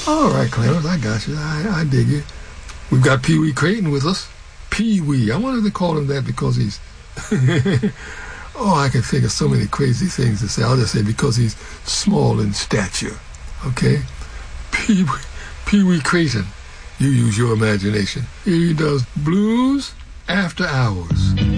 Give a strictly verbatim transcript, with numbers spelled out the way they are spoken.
All right, Clarence, I got you. I, I dig you. We've got Pee Wee Creighton with us. Pee Wee. I wanted to call him that because he's... oh, I can think of so many crazy things to say. I'll just say because he's small in stature. Okay? Pee Wee, Pee Wee Creighton. You use your imagination. He does Blues After Hours.